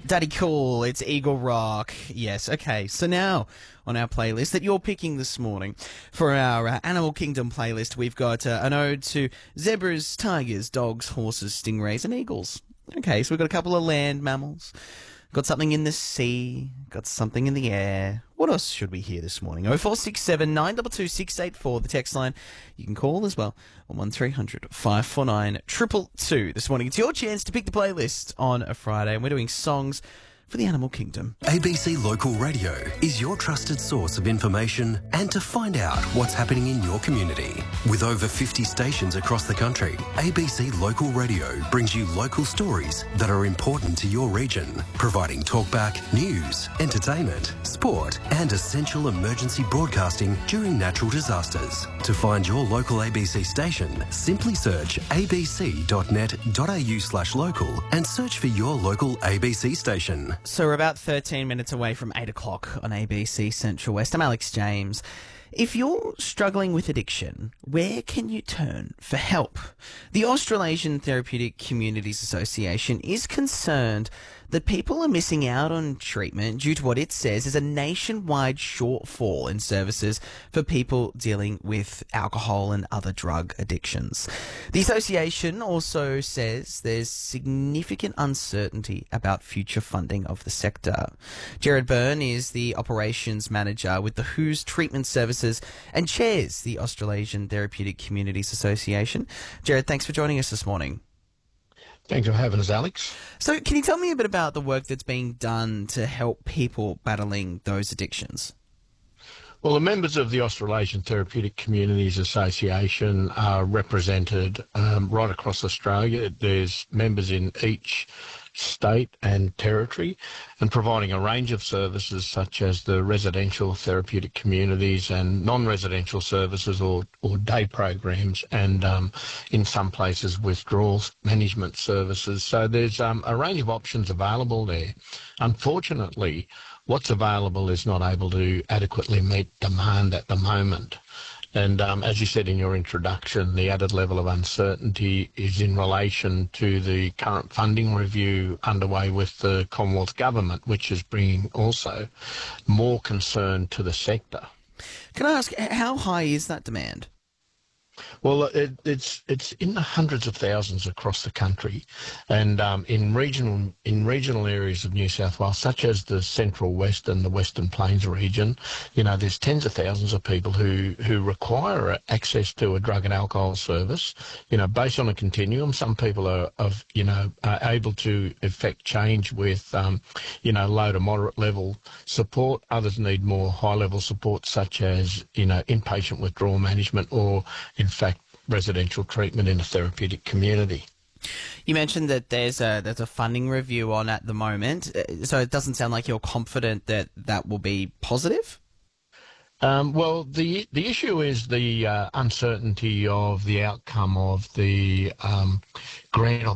Daddy Cool, it's Eagle Rock. Yes, okay. So now, on our playlist that you're picking this morning, for our Animal Kingdom playlist, we've got an ode to zebras, tigers, dogs, horses, stingrays, and eagles. Okay, so we've got a couple of land mammals. Got something in the sea, got something in the air. What else should we hear this morning? 0467 922 684, the text line. You can call as well on 1300 549 222. This morning, it's your chance to pick the playlist on a Friday, and we're doing songs for the Animal Kingdom. ABC Local Radio is your trusted source of information and to find out what's happening in your community. With over 50 stations across the country, ABC Local Radio brings you local stories that are important to your region, providing talkback, news, entertainment, sport, and essential emergency broadcasting during natural disasters. To find your local ABC station, simply search abc.net.au/local and search for your local ABC station. So we're about 13 minutes away from 8 o'clock on ABC Central West. I'm Alex James. If you're struggling with addiction, where can you turn for help? The Australasian Therapeutic Communities Association is concerned that people are missing out on treatment due to what it says is a nationwide shortfall in services for people dealing with alcohol and other drug addictions. The association also says there's significant uncertainty about future funding of the sector. Jared Byrne is the operations manager with the WHO's Treatment Services and chairs the Australasian Therapeutic Communities Association. Jared, thanks for joining us this morning. Thanks for having us, Alex. So can you tell me a bit about the work that's being done to help people battling those addictions? Well, the members of the Australasian Therapeutic Communities Association are represented right across Australia. There's members in each state and territory and providing a range of services such as the residential therapeutic communities and non-residential services or day programs and in some places withdrawal management services. So there's a range of options available there. Unfortunately, what's available is not able to adequately meet demand at the moment. And as you said in your introduction, the added level of uncertainty is in relation to the current funding review underway with the Commonwealth Government, which is bringing also more concern to the sector. Can I ask, how high is that demand? Well, it's in the hundreds of thousands across the country, and in regional areas of New South Wales, such as the Central West and the Western Plains region, there's tens of thousands of people who require access to a drug and alcohol service. Based on a continuum, some people are able to effect change with low to moderate level support. Others need more high level support, such as inpatient withdrawal management or in fact, residential treatment in a therapeutic community. You mentioned that there's a funding review on at the moment, so it doesn't sound like you're confident that that will be positive? Well, the issue is the uncertainty of the outcome of the grant